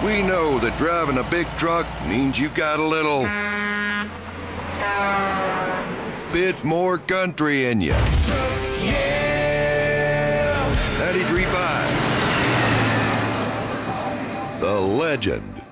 We know that driving a big truck means you got a little bit more country in you. Yeah! 93.5. The legend